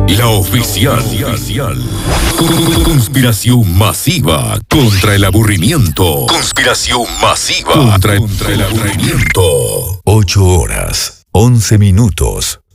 La oficial. Conspiración masiva contra el aburrimiento. Conspiración masiva contra el aburrimiento. 8 horas, 11 minutos.